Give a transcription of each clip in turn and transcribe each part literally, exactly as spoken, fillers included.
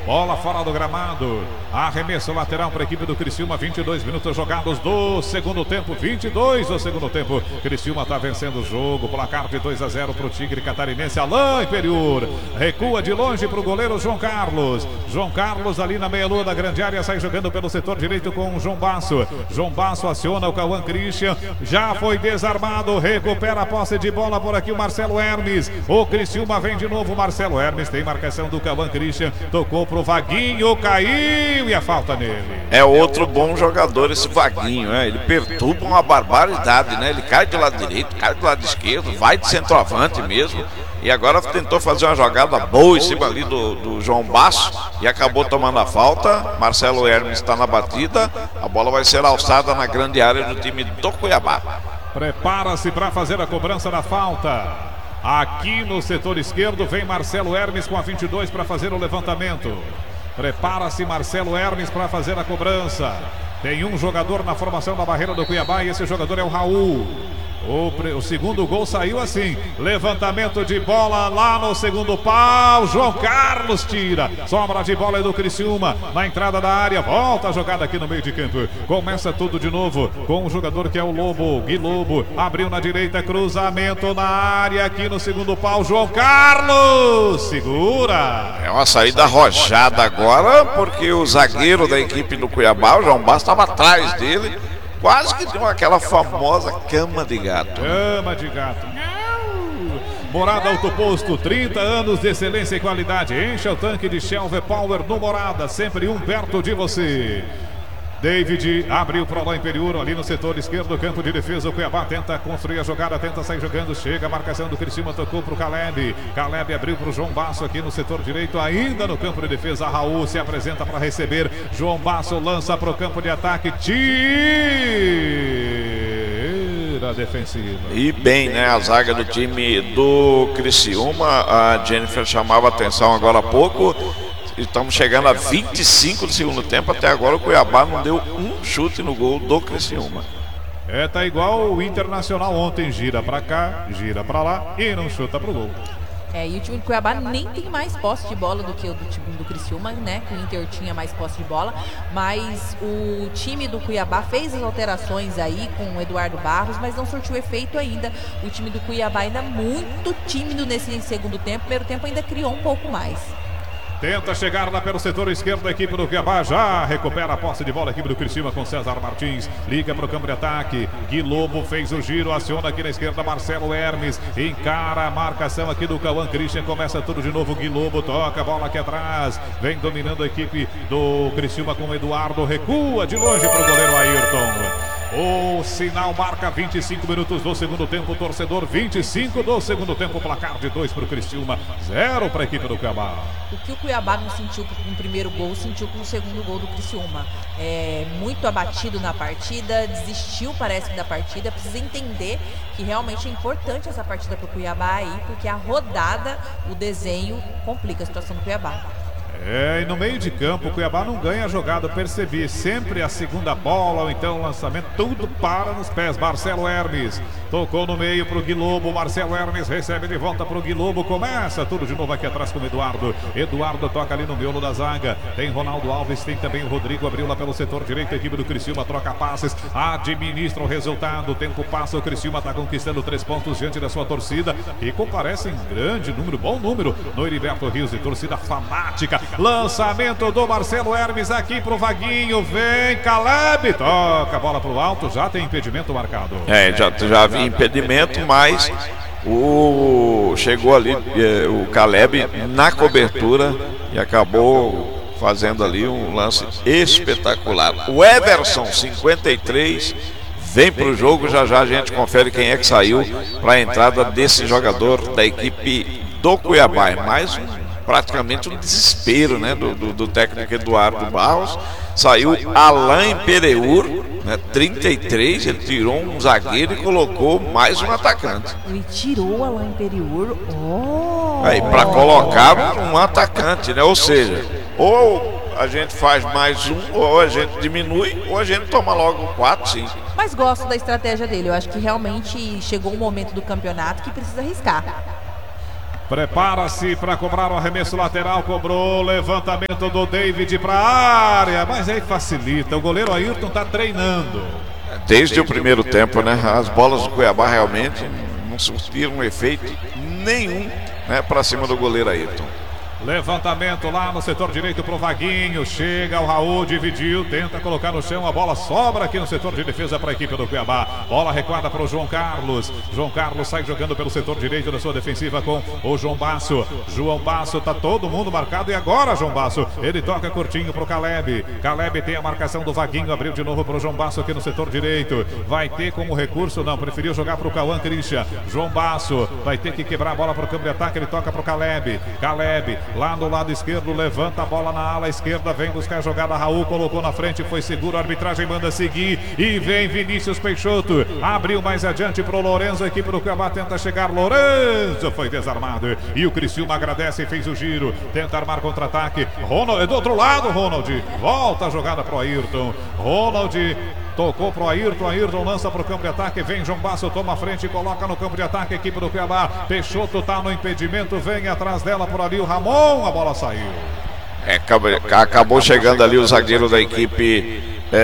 Bola fora do gramado. Arremesso lateral para a equipe do Criciúma. vinte e dois minutos jogados do segundo tempo. vinte e dois do segundo tempo. Criciúma está vencendo o jogo. Placar de dois a zero para o Tigre Catarinense. Alain Imperiur recua de longe para o goleiro João Carlos. João Carlos ali na meia-lua da grande área. Sai jogando pelo setor direito com o João Basso. João Basso aciona o Cauã Christian. Já foi desarmado. Recupera a posse de bola por aqui o Marcelo Hermes. O Criciúma vem de novo. Marcelo Hermes tem marcação do Cauã Christian. Tocou pro Vaguinho. Caiu e a falta nele. É outro bom jogador esse Vaguinho, né? Ele perturba uma barbaridade, né? Ele cai do lado direito, cai do lado esquerdo, vai de centroavante mesmo. E agora tentou fazer uma jogada boa em cima ali do, do João Basso e acabou tomando a falta. Marcelo Hermes está na batida. A bola vai ser alçada na grande área do time do Cuiabá. Prepara-se para fazer a cobrança da falta. Aqui no setor esquerdo vem Marcelo Hermes com a vinte e dois para fazer o levantamento. Prepara-se Marcelo Hermes para fazer a cobrança. Tem um jogador na formação da barreira do Cuiabá e esse jogador é o Raul. O, o segundo gol saiu assim. Levantamento de bola lá no segundo pau. João Carlos tira. Sobra de bola é do Criciúma. Na entrada da área. Volta a jogada aqui no meio de campo. Começa tudo de novo com o jogador que é o Lobo. Gui Lobo. Abriu na direita. Cruzamento na área aqui no segundo pau. João Carlos segura. É uma saída arrojada agora, porque o zagueiro da equipe do Cuiabá, o João Basso, estava atrás dele. Quase que deu aquela famosa cama de gato. Cama de gato. Morada Autoposto, trinta anos de excelência e qualidade. Encha o tanque de Shell V-Power no Morada, sempre um perto de você. David abriu para o Alain Imperiur ali no setor esquerdo, campo de defesa. O Cuiabá tenta construir a jogada, tenta sair jogando. Chega a marcação do Criciúma, tocou para o Caleb. Caleb abriu para o João Basso aqui no setor direito, ainda no campo de defesa. Raul se apresenta para receber. João Basso lança para o campo de ataque. Tira defensiva. E bem, né? A zaga do time do Criciúma. A Jennifer chamava atenção agora há pouco. Estamos chegando a vinte e cinco do segundo tempo. Até agora o Cuiabá não deu um chute no gol do Criciúma. É, tá igual o Internacional ontem. Gira pra cá, gira pra lá e não chuta pro gol. É, e o time do Cuiabá nem tem mais posse de bola do que o do time do Criciúma, né? Que o Inter tinha mais posse de bola. Mas o time do Cuiabá fez as alterações aí com o Eduardo Barros, mas não surtiu efeito ainda. O time do Cuiabá ainda muito tímido nesse segundo tempo. Primeiro tempo ainda criou um pouco mais. Tenta chegar lá pelo setor esquerdo da equipe do Cuiabá. Já recupera a posse de bola a equipe do Criciúma com César Martins. Liga para o campo de ataque. Gui Lobo fez o giro. Aciona aqui na esquerda Marcelo Hermes. Encara a marcação aqui do Cauã Christian. Começa tudo de novo. Gui Lobo toca a bola aqui atrás. Vem dominando a equipe do Criciúma com o Eduardo. Recua de longe para o goleiro Ayrton. O sinal marca vinte e cinco minutos do segundo tempo. Torcedor, vinte e cinco do segundo tempo. Placar de dois para o Criciúma, zero para a equipe do Cuiabá. O que o Cuiabá não sentiu com o primeiro gol, sentiu com o segundo gol do Criciúma. É muito abatido na partida, desistiu, parece, da partida. Precisa entender que realmente é importante essa partida para o Cuiabá aí, porque a rodada, o desenho, complica a situação do Cuiabá. É, e no meio de campo o Cuiabá não ganha a jogada, percebi, sempre a segunda bola ou então o lançamento, tudo para nos pés. Marcelo Hermes tocou no meio para o Gui Lobo. Marcelo Hermes recebe de volta para o Gui Lobo, começa tudo de novo aqui atrás com o Eduardo. Eduardo toca ali no miolo da zaga, tem Ronaldo Alves, tem também o Rodrigo, abriu lá pelo setor direito, a equipe do Criciúma troca passes, administra o resultado, o tempo passa, o Criciúma está conquistando três pontos diante da sua torcida, e comparece em grande número, bom número, no Heriberto Rios, e torcida fanática. Lançamento do Marcelo Hermes aqui pro Vaguinho. Vem Caleb. Toca a bola pro alto. Já tem impedimento marcado. É, já, já havia impedimento, mas o chegou ali é, o Caleb na cobertura e acabou fazendo ali um lance espetacular. O Everson, cinquenta e três, vem pro jogo. Já já a gente confere quem é que saiu para a entrada desse jogador da equipe do Cuiabá. É mais um praticamente um desespero, né, do, do, do técnico Eduardo Barros. Saiu Alain Imperiur, né, trinta e três, ele tirou um zagueiro e colocou mais um atacante. Ele tirou o Alain Imperiur, oh. Aí para colocar um atacante, né, ou seja, ou a gente faz mais um, ou a gente diminui, ou a gente toma logo quatro, cinco. Mas gosto da estratégia dele, eu acho que realmente chegou um momento do campeonato que precisa arriscar. Prepara-se para cobrar o arremesso lateral, cobrou, levantamento do David para a área, mas aí facilita, o goleiro Ayrton está treinando. Desde o primeiro tempo, né? As bolas do Cuiabá realmente não surtiram efeito nenhum, né, para cima do goleiro Ayrton. Levantamento lá no setor direito pro Vaguinho. Chega o Raul, dividiu, tenta colocar no chão. A bola sobra aqui no setor de defesa para a equipe do Cuiabá. Bola recuada para o João Carlos. João Carlos sai jogando pelo setor direito da sua defensiva com o João Basso. João Basso, tá todo mundo marcado. E agora, João Basso, ele toca curtinho pro Caleb. Caleb tem a marcação do Vaguinho. Abriu de novo pro João Basso aqui no setor direito. Vai ter como recurso, não, preferiu jogar pro Cauã Christian. João Basso vai ter que quebrar a bola pro campo de ataque. Ele toca pro Caleb. Caleb lá no lado esquerdo, levanta a bola na ala esquerda, vem buscar a jogada, Raul colocou na frente, foi seguro, a arbitragem manda seguir e vem Vinícius Peixoto, abriu mais adiante pro Lourenço, a equipe do Cuiabá tenta chegar, Lourenço foi desarmado e o Criciúma agradece e fez o giro, tenta armar contra-ataque, Ronald, do outro lado, Ronald, volta a jogada pro Ayrton, Ronald tocou pro Ayrton, Ayrton lança pro campo de ataque, vem João Basso, toma a frente e coloca no campo de ataque, equipe do Cuiabá, Peixoto tá no impedimento, vem atrás dela por ali o Ramon, a bola saiu. É, acabou, acabou chegando ali o zagueiro da equipe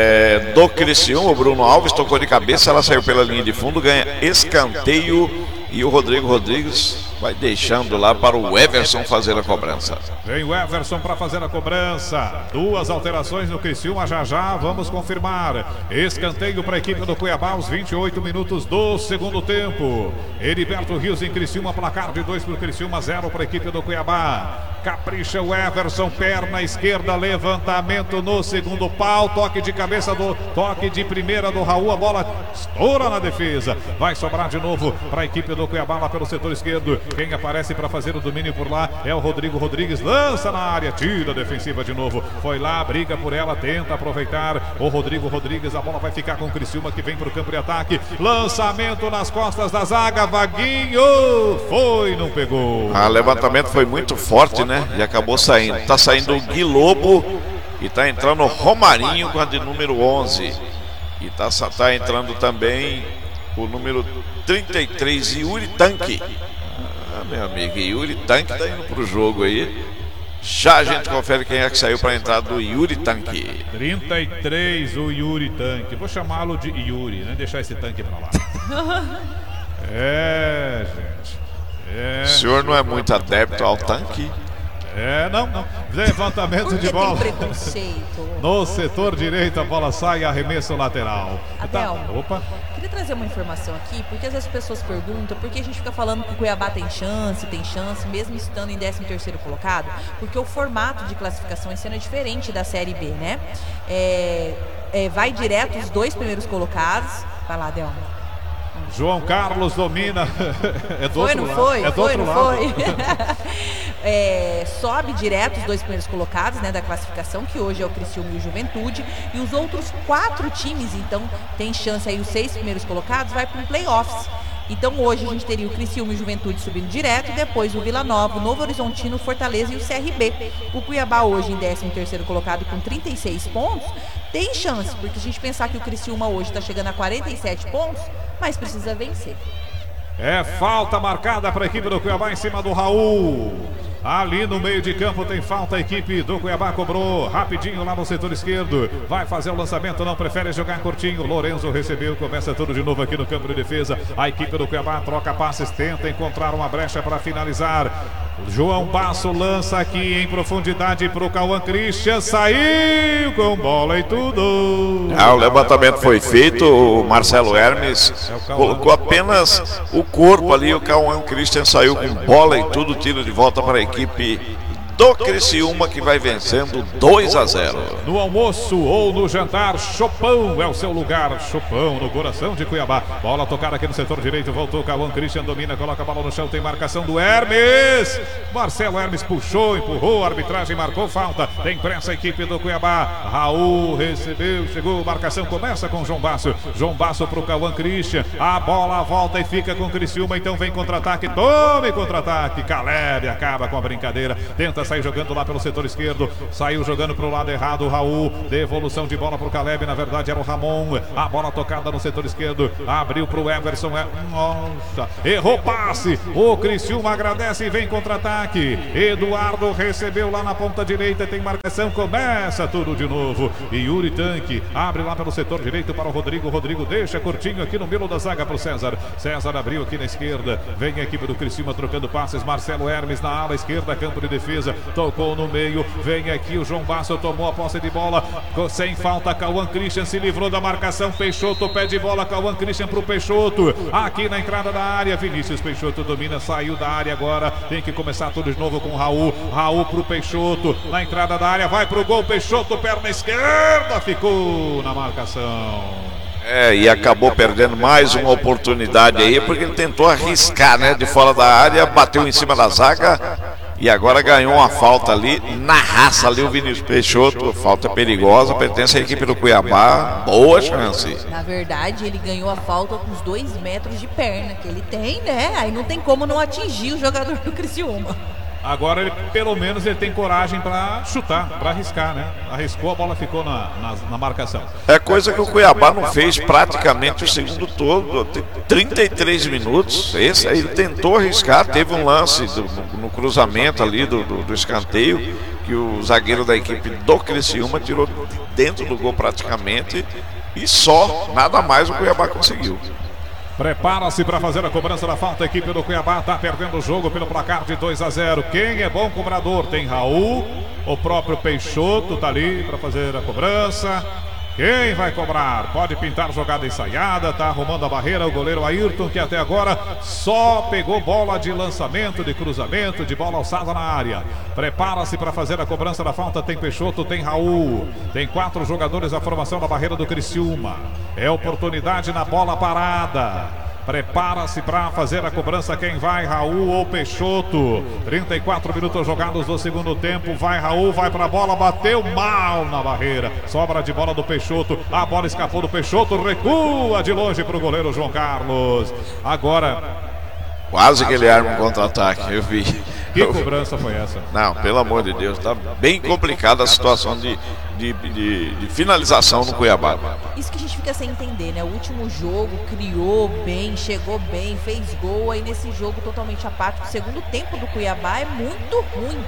é, do Criciúma, o Bruno Alves, tocou de cabeça, ela saiu pela linha de fundo, ganha escanteio e o Rodrigo Rodrigues vai deixando lá para o Everson fazer a cobrança. Vem o Everson para fazer a cobrança. Duas alterações no Criciúma, já já vamos confirmar. Escanteio para a equipe do Cuiabá aos vinte e oito minutos do segundo tempo. Heriberto Rios em Criciúma, placar de dois para o Criciúma, zero para a equipe do Cuiabá. Capricha o Everson, perna esquerda, levantamento no segundo pau, toque de cabeça do toque de primeira do Raul, a bola estoura na defesa. Vai sobrar de novo para a equipe do Cuiabá lá pelo setor esquerdo. Quem aparece para fazer o domínio por lá é o Rodrigo Rodrigues, lança na área, tira a defensiva de novo, foi lá, briga por ela, tenta aproveitar o Rodrigo Rodrigues, a bola vai ficar com o Criciúma que vem para o campo de ataque, lançamento nas costas da zaga, Vaguinho, foi, não pegou. O levantamento foi muito forte, né, e acabou saindo, tá saindo o Gui Lobo e tá entrando o Romarinho com a de número onze, e tá, tá entrando também o número trinta e três, Yuri Tanque. Ah, meu amigo, Yuri Tanque tá indo pro jogo aí. Já a gente confere quem é que saiu para a entrada do Yuri Tanque. trinta e três, o Yuri Tanque. Vou chamá-lo de Yuri, né? Deixar esse tanque para lá. É, gente. É. O senhor não é muito adepto ao tanque? É, não, não. Levantamento de bola. Tem preconceito. No setor direito, a bola sai, arremesso lateral. Adel, tá. Opa. Queria trazer uma informação aqui, porque às vezes as pessoas perguntam por que a gente fica falando que o Cuiabá tem chance, tem chance, mesmo estando em décimo terceiro colocado, porque o formato de classificação esse ano é diferente da Série B, né? É, é, vai direto os dois primeiros colocados. Vai lá, Adel. João Carlos domina. É do foi, outro não lado. foi? É do foi, outro não lado. foi? É, sobe direto os dois primeiros colocados, né, da classificação, que hoje é o Criciúma e o Juventude, e os outros quatro times, então, tem chance aí, os seis primeiros colocados, vai para um playoffs. Então hoje a gente teria o Criciúma e o Juventude subindo direto, e depois o Vila Nova, o Novo Horizontino, o Fortaleza e o C R B. O Cuiabá hoje em décimo terceiro colocado com trinta e seis pontos, tem chance, porque a gente pensar que o Criciúma hoje está chegando a quarenta e sete pontos, mas precisa vencer. É falta marcada para a equipe do Cuiabá em cima do Raul. Ali no meio de campo tem falta, a equipe do Cuiabá cobrou rapidinho lá no setor esquerdo, vai fazer o lançamento, não prefere jogar curtinho, Lourenço recebeu, começa tudo de novo aqui no campo de defesa, a equipe do Cuiabá troca passes, tenta encontrar uma brecha para finalizar, João Basso lança aqui em profundidade para o Cauã Christian, saiu com bola e tudo. Ah, o levantamento foi feito, o Marcelo Hermes colocou apenas o corpo ali, o Cauã Christian saiu com bola e tudo, tiro de volta para a equipe do Criciúma, que vai vencendo dois a zero. No almoço ou no jantar, Chopão é o seu lugar. Chopão no coração de Cuiabá. Bola tocada aqui no setor direito, voltou Cauã Christian, domina, coloca a bola no chão, tem marcação do Hermes. Marcelo Hermes puxou, empurrou, a arbitragem marcou falta. Tem pressa a equipe do Cuiabá. Raul recebeu, chegou, marcação começa com João Basso. João Basso pro Cauã Christian. A bola volta e fica com o Criciúma, então vem contra-ataque, tome contra-ataque. Caleb acaba com a brincadeira, tenta tenta sair jogando lá pelo setor esquerdo. Saiu jogando para o lado errado o Raul. Devolução de bola para o Caleb. Na verdade era o Ramon. A bola tocada no setor esquerdo. Abriu para o Everson. Nossa, errou passe. O Criciúma agradece e vem contra-ataque. Eduardo recebeu lá na ponta direita. Tem marcação. Começa tudo de novo. E Yuri Tanque abre lá pelo setor direito para o Rodrigo. Rodrigo deixa curtinho aqui no meio da zaga para o César. César abriu aqui na esquerda. Vem a equipe do Criciúma trocando passes. Marcelo Hermes na ala esquerda, campo de defesa. Tocou no meio. Vem aqui o João Basso, tomou a posse de bola. Sem falta, Cauã Christian se livrou da marcação. Peixoto pede bola. Cauã Christian para o Peixoto. Aqui na entrada da área. Vinícius Peixoto domina, saiu da área agora. Tem que começar tudo de novo com o Raul. Raul para o Peixoto. Na entrada da área, vai para o gol. Peixoto, perna esquerda. Ficou na marcação. É, e acabou perdendo mais uma oportunidade aí, porque ele tentou arriscar, né, de fora da área, bateu em cima da zaga e agora ganhou uma falta ali, na raça ali o Vinícius Peixoto, falta perigosa, pertence à equipe do Cuiabá, boa chance. Na verdade, ele ganhou a falta com os dois metros de perna que ele tem, né, aí não tem como não atingir o jogador do Criciúma. Agora, ele, pelo menos, ele tem coragem para chutar, para arriscar, né? Arriscou, a bola ficou na, na, na marcação. É coisa que o Cuiabá não fez praticamente o segundo todo, trinta e três minutos. Esse aí ele tentou arriscar, teve um lance do, no, no cruzamento ali do, do, do escanteio, que o zagueiro da equipe do Criciúma tirou dentro do gol praticamente, e só, nada mais o Cuiabá conseguiu. Prepara-se para fazer a cobrança da falta. A equipe do Cuiabá está perdendo o jogo pelo placar de dois a zero. Quem é bom cobrador? Tem Raul, o próprio Peixoto está ali para fazer a cobrança. Quem vai cobrar? Pode pintar jogada ensaiada, está arrumando a barreira o goleiro Ayrton, que até agora só pegou bola de lançamento, de cruzamento, de bola alçada na área. Prepara-se para fazer a cobrança da falta. Tem Peixoto, tem Raul. Tem quatro jogadores da formação da barreira do Criciúma. É oportunidade na bola parada. Prepara-se para fazer a cobrança. Quem vai? Raul ou Peixoto? trinta e quatro minutos jogados do segundo tempo. Vai Raul, vai para a bola, bateu mal na barreira. Sobra de bola do Peixoto. A bola escapou do Peixoto, recua de longe para o goleiro João Carlos. Agora, quase que ele arma um contra-ataque, eu vi. Que cobrança foi essa? Não, pelo amor de Deus, tá bem complicada a situação de, de, de, de finalização no Cuiabá. Isso que a gente fica sem entender, né? O último jogo criou bem, chegou bem, fez gol, aí nesse jogo totalmente apático. O segundo tempo do Cuiabá é muito ruim.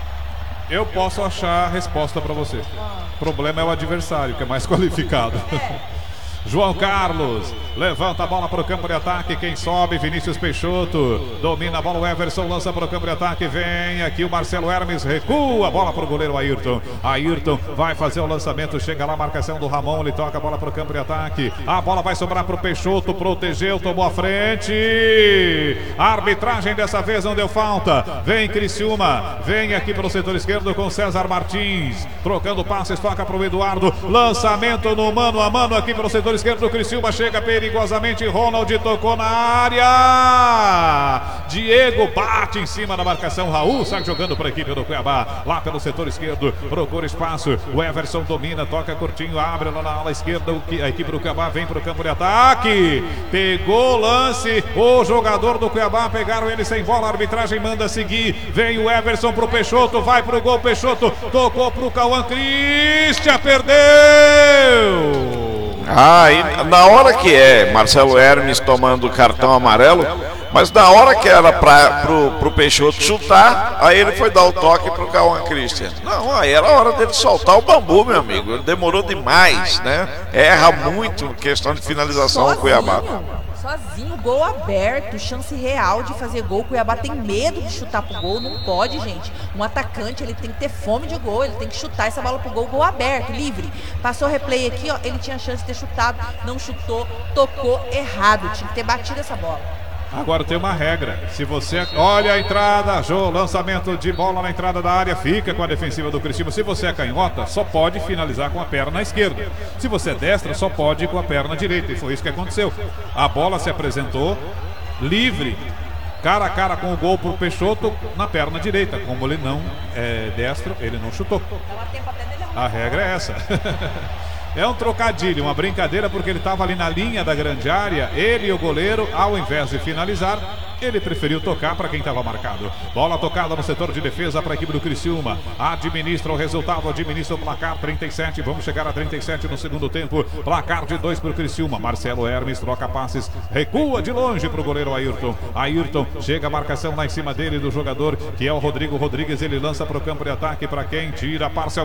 Eu posso achar a resposta para você. O problema é o adversário, que é mais qualificado. É. João Carlos levanta a bola para o campo de ataque. Quem sobe? Vinícius Peixoto. Domina a bola o Everson, lança para o campo de ataque. Vem aqui o Marcelo Hermes, recua a bola para o goleiro Ayrton. Ayrton vai fazer o lançamento, chega lá a marcação do Ramon, ele toca a bola para o campo de ataque. A bola vai sobrar para o Peixoto, protegeu, tomou a frente. A arbitragem dessa vez não deu falta. Vem Criciúma, vem aqui pelo setor esquerdo com César Martins, trocando passes, toca para o Eduardo. Lançamento no mano a mano aqui pelo setor esquerdo do Criciúma, chega perigosamente, Ronald tocou na área, Diego bate em cima da marcação, Raul sai jogando para a equipe do Cuiabá, lá pelo setor esquerdo, procura espaço, o Everson domina, toca curtinho, abre lá na ala esquerda, a equipe do Cuiabá vem para o campo de ataque, pegou o lance, o jogador do Cuiabá, pegaram ele sem bola, a arbitragem manda seguir, vem o Everson pro Peixoto, vai pro gol, Peixoto tocou pro Cauã Christian, perdeu! Ah, e na hora que é Marcelo Hermes tomando cartão amarelo, mas na hora que era para pro, pro Peixoto chutar, aí ele foi dar o toque pro Cauã Christian. Não, aí era a hora dele soltar o bambu, meu amigo. Ele demorou demais, né? Erra muito em questão de finalização no Cuiabá. Sozinho, gol aberto, chance real de fazer gol. O Cuiabá tem medo de chutar pro gol, não pode, gente. Um atacante, ele tem que ter fome de gol, ele tem que chutar essa bola pro gol, gol aberto, livre. Passou o replay aqui, ó, ele tinha chance de ter chutado, não chutou, tocou errado, tinha que ter batido essa bola. Agora tem uma regra, se você olha a entrada, Jô, lançamento de bola na entrada da área, fica com a defensiva do Criciúma. Se você é canhota, só pode finalizar com a perna esquerda. Se você é destra, só pode ir com a perna direita, e foi isso que aconteceu. A bola se apresentou livre, cara a cara com o gol pro Peixoto na perna direita. Como ele não é destro, ele não chutou. A regra é essa. é um trocadilho, uma brincadeira, porque ele estava ali na linha da grande área, ele e o goleiro, ao invés de finalizar, ele preferiu tocar para quem estava marcado. Bola tocada no setor de defesa para a equipe do Criciúma. Administra o resultado, administra o placar. trinta e sete, vamos chegar a trinta e sete no segundo tempo. Placar de dois para o Criciúma. Marcelo Hermes troca passes, recua de longe para o goleiro Ayrton. Ayrton chega a marcação lá em cima dele do jogador, que é o Rodrigo Rodrigues. Ele lança para o campo de ataque para quem tira parcialmente.